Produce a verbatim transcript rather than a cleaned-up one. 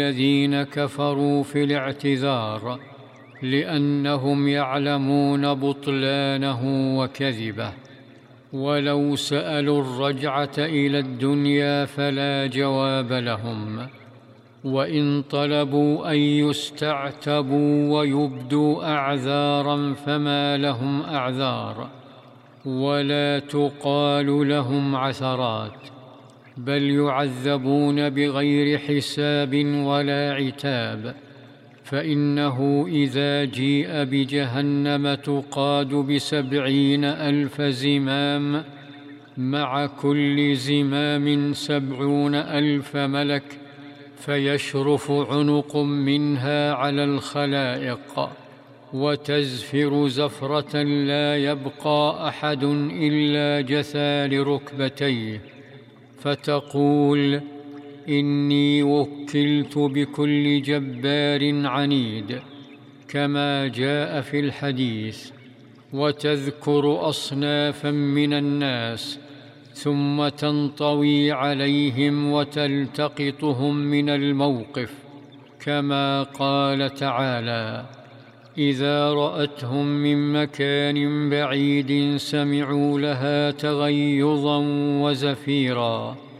الذين كفروا في الاعتذار لأنهم يعلمون بطلانه وكذبه، ولو سألوا الرجعة إلى الدنيا فلا جواب لهم، وإن طلبوا أن يستعتبوا ويبدوا أعذارا فما لهم أعذار، ولا تقال لهم عثرات، بل يعذبون بغير حساب ولا عتاب. فإنه إذا جيء بجهنم تقاد بسبعين ألف زمام، مع كل زمام سبعون ألف ملك، فيشرف عنق منها على الخلائق، وتزفر زفرة لا يبقى أحد إلا جثى لركبتيه، فتقول: إني وكلت بكل جبار عنيد، كما جاء في الحديث، وتذكر أصنافا من الناس، ثم تنطوي عليهم وتلتقطهم من الموقف، كما قال تعالى: إذا رأتهم من مكان بعيد سمعوا لها تغيظا وزفيرا.